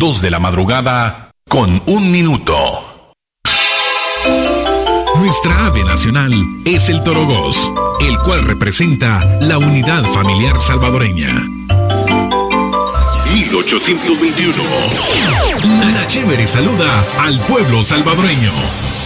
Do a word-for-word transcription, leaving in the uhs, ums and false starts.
dos de la madrugada con un minuto. Nuestra ave nacional es el torogós, el cual representa la unidad familiar salvadoreña. mil ochocientos veintiuno. La Chévere saluda al pueblo salvadoreño.